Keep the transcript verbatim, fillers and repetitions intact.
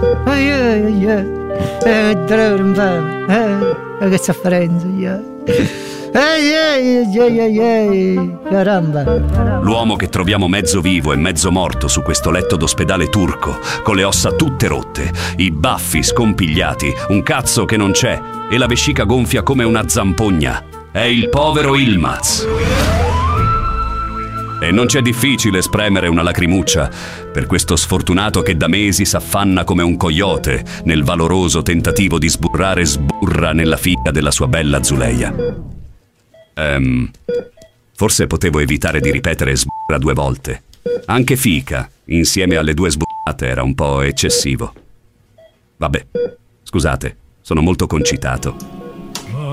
Ai ai ai, eh, dolore in fame, eh, che sofferenza, Ehi, ehi, ehi, ehi, ehi, caramba. L'uomo che troviamo mezzo vivo e mezzo morto su questo letto d'ospedale turco, con le ossa tutte rotte, i baffi scompigliati, un cazzo che non c'è e la vescica gonfia come una zampogna, è il povero Yilmaz. E non c'è difficile spremere una lacrimuccia per questo sfortunato che da mesi s'affanna come un coyote nel valoroso tentativo di sburrare sburra nella figa della sua bella Zuleia. Ehm, forse potevo evitare di ripetere sburra due volte. Anche fica, insieme alle due sburrate, era un po' eccessivo. Vabbè, scusate, sono molto concitato.